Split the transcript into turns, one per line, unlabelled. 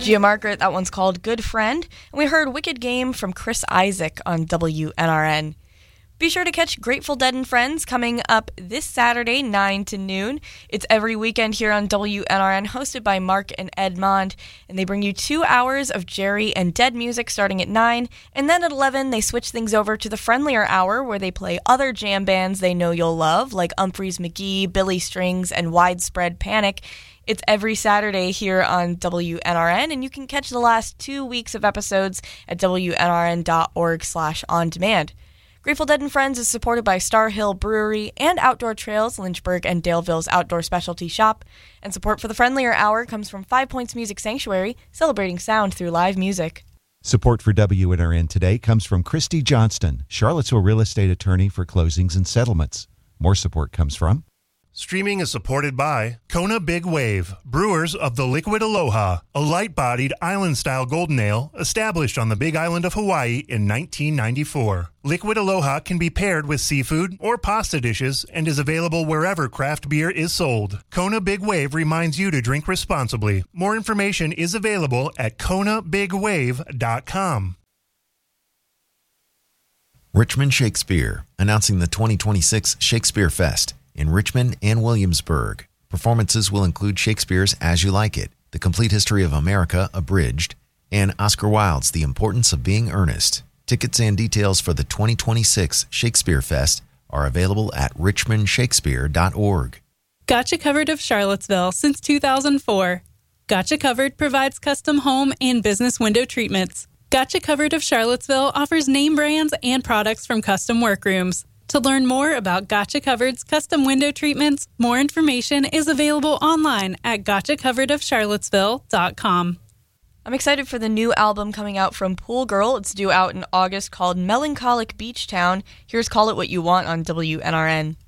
Gia Margaret, that one's called Good Friend. And we heard Wicked Game from Chris Isaak on WNRN. Be sure to catch Grateful Dead and Friends coming up this Saturday, 9 to noon. It's every weekend here on WNRN, hosted by Mark and Edmond. And they bring you 2 hours of Jerry and Dead music starting at 9. And then at 11, they switch things over to the friendlier hour, where they play other jam bands they know you'll love, like Umphreys McGee, Billy Strings, and Widespread Panic. It's every Saturday here on WNRN, and you can catch the last 2 weeks of episodes at WNRN.org/on-demand. Grateful Dead and Friends is supported by Star Hill Brewery and Outdoor Trails, Lynchburg and Daleville's outdoor specialty shop. And support for the friendlier hour comes from 5 Points Music Sanctuary, celebrating sound through live music.
Support for WNRN today comes from Christy Johnston, Charlottesville real estate attorney for closings and settlements. More support comes from...
Streaming is supported by Kona Big Wave, brewers of the Liquid Aloha, a light-bodied island-style golden ale established on the Big Island of Hawaii in 1994. Liquid Aloha can be paired with seafood or pasta dishes and is available wherever craft beer is sold. Kona Big Wave reminds you to drink responsibly. More information is available at konabigwave.com.
Richmond Shakespeare, announcing the 2026 Shakespeare Fest in Richmond and Williamsburg. Performances will include Shakespeare's As You Like It, The Complete History of America Abridged, and Oscar Wilde's The Importance of Being Earnest. Tickets and details for the 2026 Shakespeare Fest are available at richmondshakespeare.org.
Gotcha Covered of Charlottesville since 2004. Gotcha Covered provides custom home and business window treatments. Gotcha Covered of Charlottesville offers name brands and products from custom workrooms. To learn more about Gotcha Covered's custom window treatments, more information is available online at gotchacoverdofcharlottesville.com.
I'm excited for the new album coming out from Pool Girl. It's due out in August, called Melancholic Beach Town. Here's Call It What You Want on WNRN.